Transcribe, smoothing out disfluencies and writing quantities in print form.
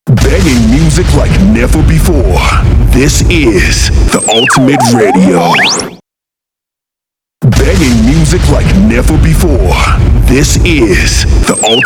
Banging music like never before. This is the Ultimate Radio. Banging music like never before. This is the Ultimate